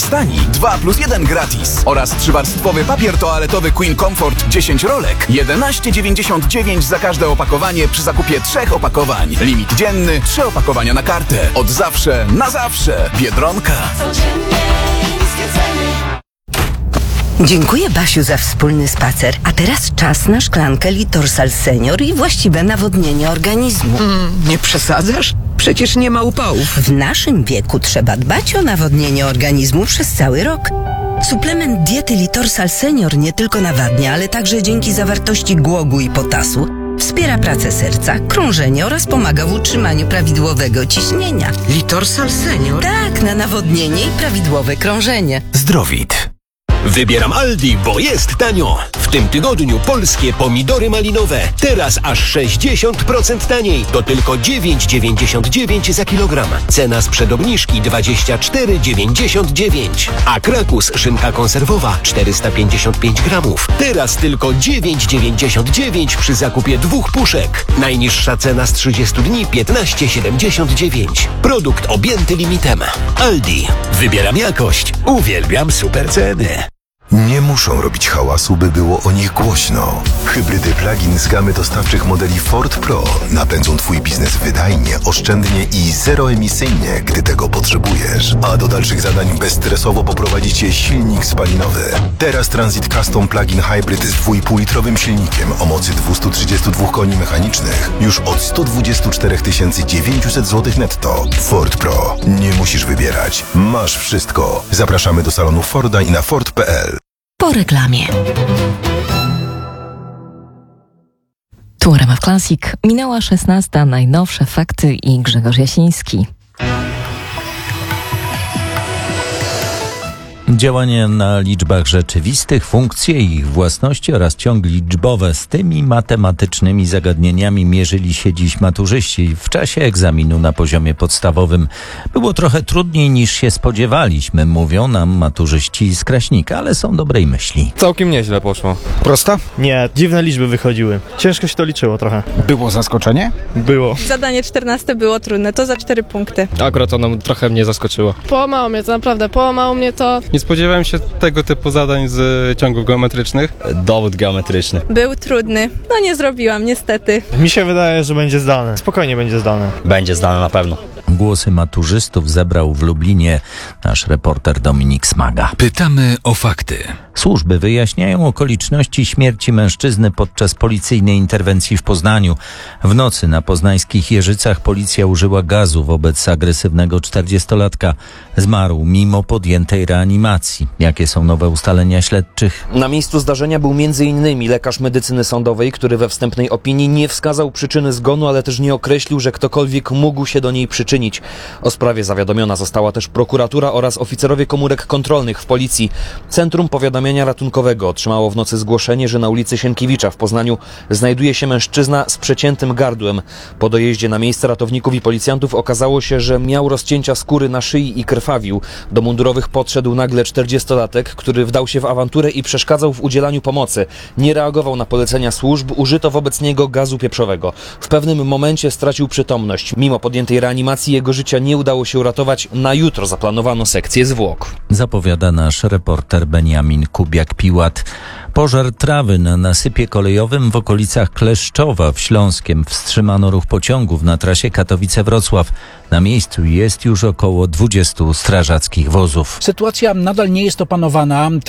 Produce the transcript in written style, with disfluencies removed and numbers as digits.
tani. 2+1 gratis. Oraz 3-warstwowy papier toaletowy Queen Comfort 10 rolek. 11,99 za każde opakowanie przy zakupie 3 opakowań. Limit dzienny 3 opakowania na kartę. Od zawsze na zawsze. Biedronka. Dziękuję, Basiu, za wspólny spacer. A teraz czas na szklankę Litorsal Senior i właściwe nawodnienie organizmu. Nie przesadzasz? Przecież nie ma upałów. W naszym wieku trzeba dbać o nawodnienie organizmu przez cały rok. Suplement diety Litorsal Senior nie tylko nawadnia, ale także dzięki zawartości głogu i potasu wspiera pracę serca, krążenie oraz pomaga w utrzymaniu prawidłowego ciśnienia. Litorsal Senior? Tak, na nawodnienie i prawidłowe krążenie. Zdrowit. Wybieram Aldi, bo jest tanio. W tym tygodniu polskie pomidory malinowe. Teraz aż 60% taniej. To tylko 9,99 za kilogram. Cena sprzed obniżki 24,99. A Krakus szynka konserwowa 455 gramów. Teraz tylko 9,99 przy zakupie 2 puszek. Najniższa cena z 30 dni 15,79. Produkt objęty limitem. Aldi. Wybieram jakość. Uwielbiam super ceny. Nie muszą robić hałasu, by było o nich głośno. Hybrydy plug-in z gamy dostawczych modeli Ford Pro napędzą Twój biznes wydajnie, oszczędnie i zeroemisyjnie, gdy tego potrzebujesz. A do dalszych zadań bezstresowo poprowadzi Cię silnik spalinowy. Teraz Transit Custom Plug-in Hybrid z 2,5-litrowym silnikiem o mocy 232 koni mechanicznych już od 124 900 zł netto. Ford Pro. Nie musisz wybierać. Masz wszystko. Zapraszamy do salonu Forda i na Ford.pl. Po reklamie. Tu RMF Classic. Minęła 16. Najnowsze fakty i Grzegorz Jasiński. Działania na liczbach rzeczywistych, funkcje ich własności oraz ciągi liczbowe z tymi matematycznymi zagadnieniami mierzyli się dziś maturzyści w czasie egzaminu na poziomie podstawowym. Było trochę trudniej niż się spodziewaliśmy, mówią nam maturzyści z Kraśnika, ale są dobrej myśli. Całkiem nieźle poszło. Prosta? Nie, dziwne liczby wychodziły. Ciężko się to liczyło trochę. Było zaskoczenie? Było. Zadanie 14 było trudne, to za 4 punkty. Akurat ono trochę mnie zaskoczyło. Połamało mnie to, naprawdę, połamało mnie to. Nie spodziewałem się tego typu zadań z ciągów geometrycznych. Dowód geometryczny. Był trudny, no nie zrobiłam niestety. Mi się wydaje, że będzie zdane. Spokojnie będzie zdane. Będzie zdane na pewno. Głosy maturzystów zebrał w Lublinie nasz reporter Dominik Smaga. Pytamy o fakty. Służby wyjaśniają okoliczności śmierci mężczyzny podczas policyjnej interwencji w Poznaniu. W nocy na poznańskich Jeżycach policja użyła gazu wobec agresywnego 40-latka. Zmarł mimo podjętej reanimacji. Jakie są nowe ustalenia śledczych? Na miejscu zdarzenia był m.in. lekarz medycyny sądowej, który we wstępnej opinii nie wskazał przyczyny zgonu, ale też nie określił, że ktokolwiek mógł się do niej przyczynić. O sprawie zawiadomiona została też prokuratura oraz oficerowie komórek kontrolnych w policji. Centrum Powiadamiania Ratunkowego otrzymało w nocy zgłoszenie, że na ulicy Sienkiewicza w Poznaniu znajduje się mężczyzna z przeciętym gardłem. Po dojeździe na miejsce ratowników i policjantów okazało się, że miał rozcięcia skóry na szyi i krwawił. Do mundurowych podszedł nagle 40-latek, który wdał się w awanturę i przeszkadzał w udzielaniu pomocy. Nie reagował na polecenia służb, użyto wobec niego gazu pieprzowego. W pewnym momencie stracił przytomność. Mimo podjętej reanimacji jego życia nie udało się uratować. Na jutro zaplanowano sekcję zwłok. Zapowiada nasz reporter Beniamin Kubiak-Piłat. Pożar trawy na nasypie kolejowym w okolicach Kleszczowa w Śląskiem. Wstrzymano ruch pociągów na trasie Katowice-Wrocław. Na miejscu jest już około 20 strażackich wozów. Sytuacja nadal nie jest opanowana.